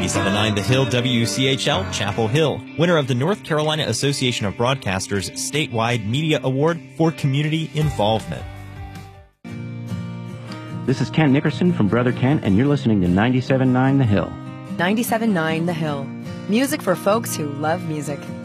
97.9 The Hill WCHL Chapel Hill, winner of the North Carolina Association of Broadcasters Statewide Media Award for Community Involvement. This is Ken Nickerson from Brother Kent, and you're listening to 97.9 The Hill. 97.9 The Hill. Music for folks who love music.